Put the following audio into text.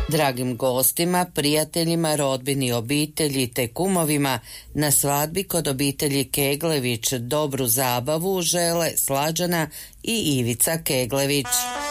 Dragim gostima, prijateljima, rodbini, obitelji te kumovima na svadbi kod obitelji Keglević dobru zabavu žele Slađana i Ivica Keglević.